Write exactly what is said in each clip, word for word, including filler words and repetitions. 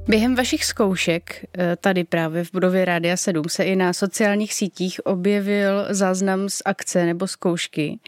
Během vašich zkoušek tady právě v budově Rádia sedm se i na sociálních sítích objevil záznam z akce nebo zkoušky,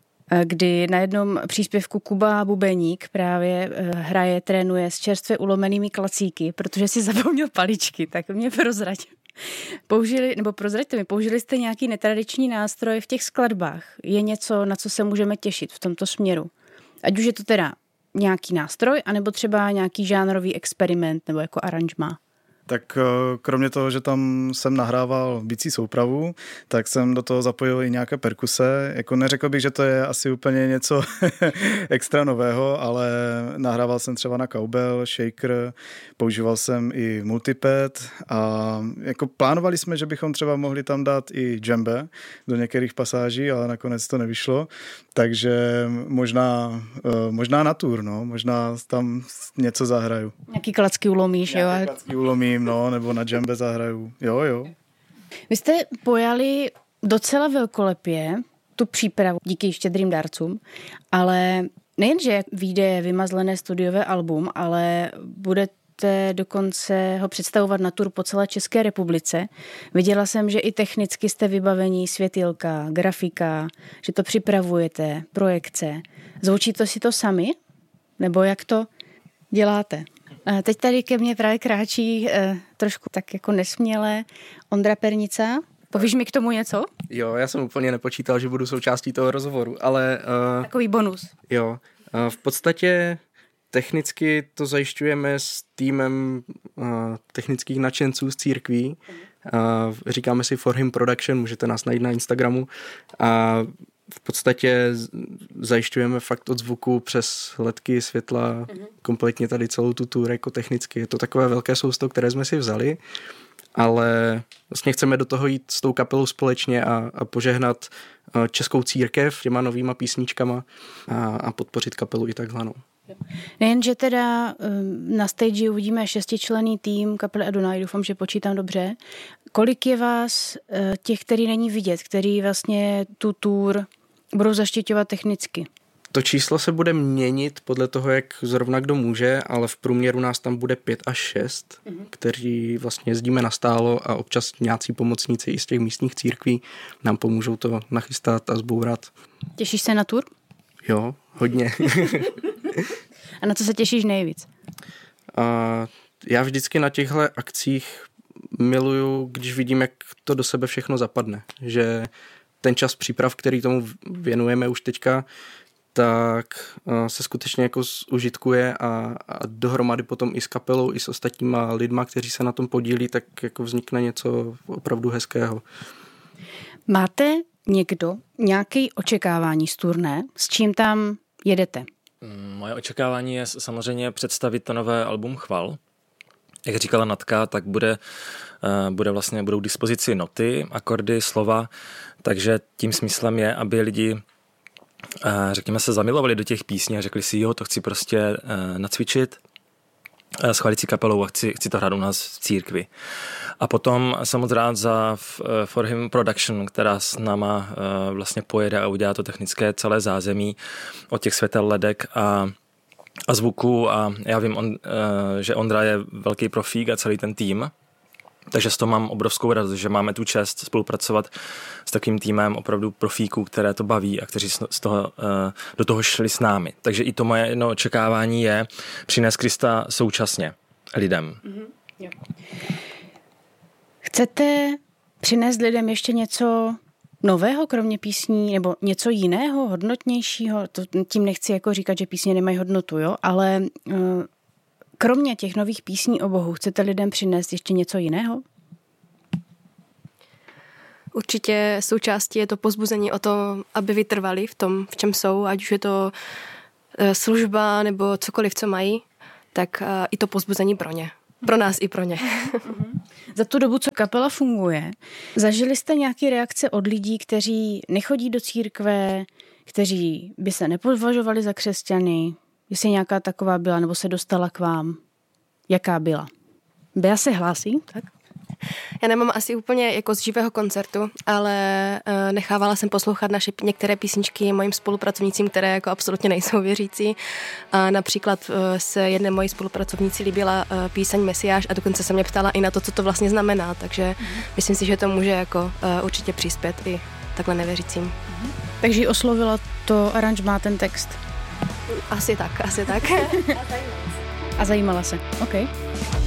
kdy na jednom příspěvku Kuba Bubeník právě hraje, trénuje s čerstvě ulomenými klacíky, protože si zapomněl paličky, tak mě prozrať. Použili, nebo prozraďte mi, použili jste nějaký netradiční nástroj v těch skladbách? Je něco, na co se můžeme těšit v tomto směru? Ať už je to teda nějaký nástroj, anebo třeba nějaký žánrový experiment nebo jako aranžma? Tak kromě toho, že tam jsem nahrával bicí soupravu, tak jsem do toho zapojil i nějaké perkuse. Jako neřekl bych, že to je asi úplně něco extra nového, ale nahrával jsem třeba na cowbell, shaker, používal jsem i multipad a jako plánovali jsme, že bychom třeba mohli tam dát i džembe do některých pasáží, ale nakonec to nevyšlo. Takže možná, možná na tour, no, možná tam něco zahraju. Nějaký klacky ulomíš, jo? Nějaký klacky ulomím, no, nebo na džembe zahraju. Jo, jo. Vy jste pojali docela velkolepě tu přípravu díky štědrým dárcům, ale nejenže vyjde vymazlené studiové album, ale budete dokonce ho představovat na tur po celé České republice. Viděla jsem, že i technicky jste vybavení, světýlka, grafika, že to připravujete, projekce. Zvučí to si to sami? Nebo jak to děláte? Teď tady ke mně právě kráčí eh, trošku tak jako nesměle Ondra Pernica. Povíš mi k tomu něco? Jo, já jsem úplně nepočítal, že budu součástí toho rozhovoru, ale... Uh, Takový bonus. Jo, uh, v podstatě technicky to zajišťujeme s týmem uh, technických nadšenců z církví. Uh, říkáme si For Him Production, můžete nás najít na Instagramu. A v podstatě zajišťujeme fakt od zvuku přes ledky, světla, mm-hmm. kompletně tady celou tu tour jako technicky. Je to takové velké sousto, které jsme si vzali, ale vlastně chceme do toho jít s tou kapelou společně a, a požehnat českou církev těma novýma písničkama a, a podpořit kapelu i takhle. No. Nejenže teda na stage uvidíme šestičlenný tým kapely Adonai, doufám, že počítám dobře. Kolik je vás těch, který není vidět, který vlastně tu tour budou zaštiťovat technicky? To číslo se bude měnit podle toho, jak zrovna kdo může, ale v průměru nás tam bude pět až šest, mm-hmm. kteří vlastně jezdíme nastálo a občas nějací pomocníci i z těch místních církví nám pomůžou to nachystat a zbourat. Těšíš se na tour? Jo, hodně. A na co se těšíš nejvíc? A já vždycky na těchto akcích miluju, když vidím, jak to do sebe všechno zapadne. Že ten čas příprav, který tomu věnujeme už teďka, tak se skutečně jako zužitkuje a, a dohromady potom i s kapelou, i s ostatníma lidma, kteří se na tom podílí, tak jako vznikne něco opravdu hezkého. Máte někdo nějaké očekávání z turné? S čím tam jedete? Moje očekávání je samozřejmě představit to nové album Chval. Jak říkala Natka, tak bude, bude vlastně, budou k dispozici noty, akordy, slova, takže tím smyslem je, aby lidi, řekněme, se zamilovali do těch písní a řekli si, jo, to chci prostě nacvičit s chvalicí kapelou a chci, chci to hrát u nás v církvi. A potom jsem moc rád za For Him Production, která s náma vlastně pojede a udělá to technické celé zázemí od těch světel ledek a a zvuku a já vím, on, že Ondra je velký profík a celý ten tým, takže z toho mám obrovskou radost, že máme tu čest spolupracovat s takovým týmem opravdu profíků, které to baví a kteří z toho, do toho šli s námi. Takže i to moje jedno očekávání je přinést Krista současně lidem. Mm-hmm. Jo. Chcete přinést lidem ještě něco nového, kromě písní, nebo něco jiného, hodnotnějšího? To, tím nechci jako říkat, že písně nemají hodnotu, jo? Ale uh, kromě těch nových písní o Bohu, chcete lidem přinést ještě něco jiného? Určitě součástí je to povzbuzení o to, aby vytrvali v tom, v čem jsou, ať už je to uh, služba nebo cokoliv, co mají, tak uh, i to povzbuzení pro ně. Pro nás i pro ně. Za tu dobu, co kapela funguje, zažili jste nějaké reakce od lidí, kteří nechodí do církve, kteří by se nepovažovali za křesťany? Jestli nějaká taková byla, nebo se dostala k vám? Jaká byla? Bea se hlásí? Tak? Já nemám asi úplně jako z živého koncertu, ale uh, nechávala jsem poslouchat naše některé písničky mojim spolupracovnicím, které jako absolutně nejsou věřící. A například uh, se jedné mojí spolupracovníci líbila uh, píseň Mesiáš a dokonce se mě ptala i na to, co to vlastně znamená, takže mm. myslím si, že to může jako uh, určitě přispět i takhle nevěřícím. Mm. Takže ji oslovila to aranžmá, ten text? Asi tak, asi tak. A zajímala se, OK.